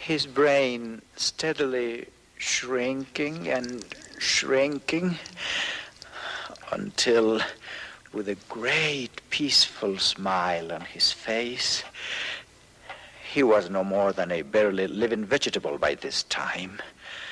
his brain steadily shrinking and shrinking until, with a great peaceful smile on his face, he was no more than a barely living vegetable by this time.